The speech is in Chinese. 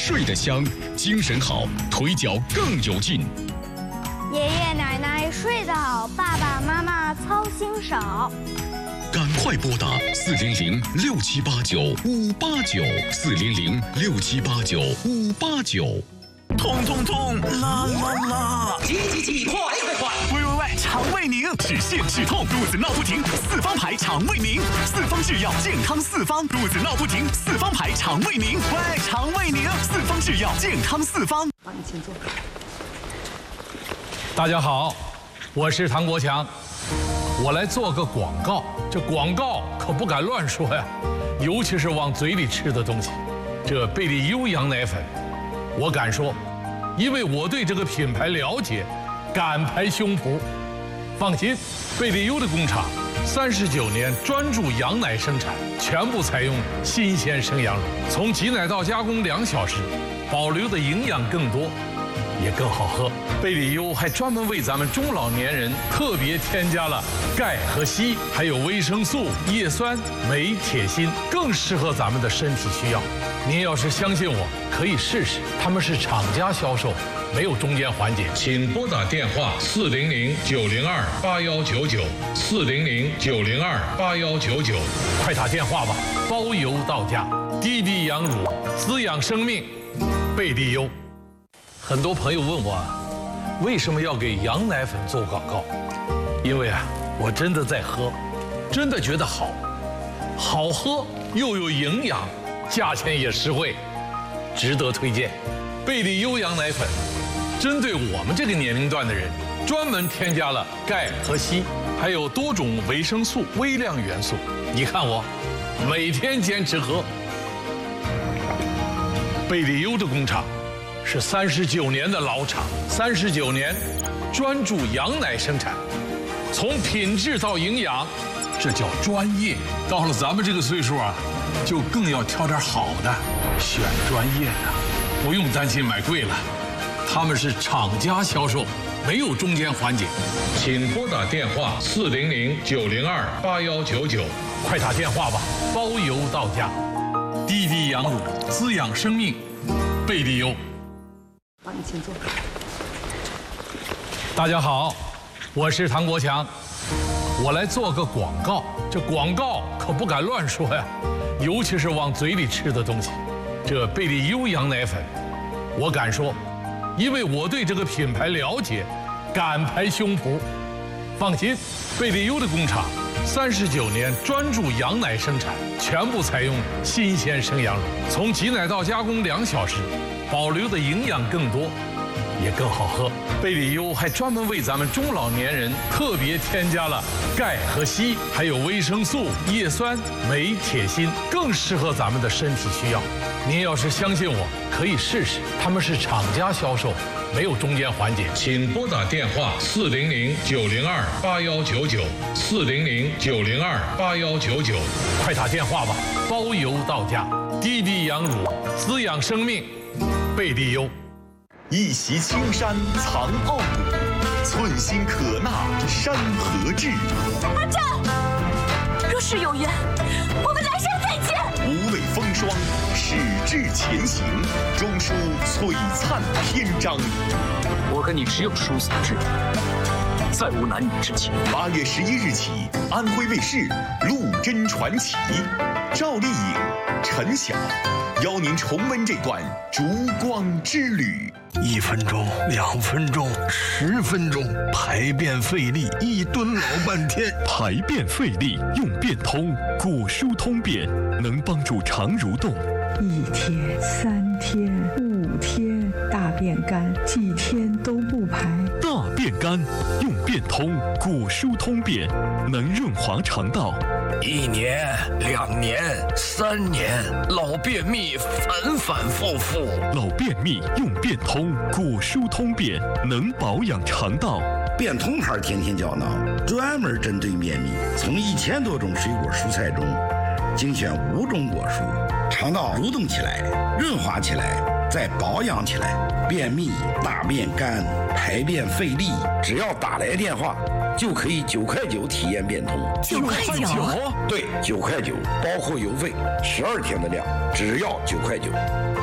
睡得香，精神好，腿脚更有劲。 爷爷奶奶睡得好，爸爸妈妈操心少。 赶快拨打400-6789-589，400-6789-589。 痛痛痛，啦啦啦！ 急急急，快快快！ 喂，肠胃宁，止泻止痛，肚子闹不停，四方牌肠胃宁，四方制药健康四方，肚子闹不停，四方牌肠胃宁，喂，肠胃宁，四方制药健康四方。 好，你请坐。 大家好，我是唐国强，我来做个广告。这广告可不敢乱说呀，尤其是往嘴里吃的东西。这贝利优羊奶粉，我敢说，因为我对这个品牌了解，敢拍胸脯。放心，贝利优的工厂39年专注羊奶生产，全部采用新鲜生羊乳，从挤奶到加工2小时，保留的营养更多，也更好喝。贝利优还专门为咱们中老年人特别添加了钙和硒，还有维生素、叶酸、镁、铁、锌，更适合咱们的身体需要。您要是相信我，可以试试，他们是厂家销售，没有中间环节。请拨打电话400-902-8199，400-902-8199，快打电话吧，包邮到家。滴滴羊乳，滋养生命，贝利优。很多朋友问我，为什么要给羊奶粉做广告？因为我真的在喝，真的觉得好，好喝又有营养，价钱也实惠，值得推荐。贝利优羊奶粉，针对我们这个年龄段的人，专门添加了钙和硒，还有多种维生素、微量元素。你看我，每天坚持喝。贝利优的工厂是39年的老厂，39年专注羊奶生产，从品质到营养，这叫专业。到了咱们这个岁数就更要挑点好的，选专业的，不用担心买贵了。他们是厂家销售，没有中间环节。请拨打电话400-902-8199，快打电话吧，包邮到家。滴滴羊乳，滋养生命，贝利优。 好，你请坐。 大家好，我是唐国强，我来做个广告。这广告可不敢乱说呀，尤其是往嘴里吃的东西。这贝利优羊奶粉，我敢说，因为我对这个品牌了解，敢拍胸脯。放心，贝利优的工厂39年专注羊奶生产，全部采用新鲜生羊乳，从挤奶到加工2小时，保留的营养更多，也更好喝。贝利优还专门为咱们中老年人特别添加了钙和硒，还有维生素、叶酸、镁、铁、锌，更适合咱们的身体需要。您要是相信我，可以试试，他们是厂家销售，没有中间环节。请拨打电话400-902-8199，400-902-8199，快打电话吧，包邮到家。滴滴羊乳，滋养生命，贝利优。 一袭青衫藏傲骨，寸心可纳山河志。 阿战，若是有缘，我们来生再见。 无畏风霜，矢志前行，终书璀璨篇章。 我跟你只有殊死之缘，再无男女之情。 8月11日起，安徽卫视《陆贞传奇》，赵丽颖、陈晓邀您重温这段烛光之旅。 1分钟、2分钟、10分钟，排便费力，1吨老半天。 排便费力用便通，骨疏通便能帮助肠蠕动。 1天、3天、5天，大便干，几天都不排。 大便干用便通，骨疏通便能润滑肠道。 1年、2年、3年，老便秘反反复复。 老便秘用便通，骨疏通便能保养肠道。 便通牌天天胶囊专门针对便秘，从1000多种水果蔬菜中精选5种果蔬，肠道蠕动起来，润滑起来，再保养起来。便秘、大便干、排便费力，只要打来电话就可以9块9体验便通。 9块9？ 对，9块9，包括邮费，12天的量，只要9块9。